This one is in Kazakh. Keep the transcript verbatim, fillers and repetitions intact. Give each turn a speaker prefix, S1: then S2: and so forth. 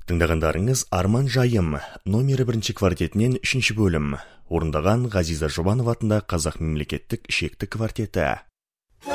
S1: Тыңдағандарыңыз Арман Жайым, номері бірінші квартетінен үшінші бөлім. Орындаған Ғазиза Жұбанова атындағы Қазақ мемлекеттік шекті квартеті.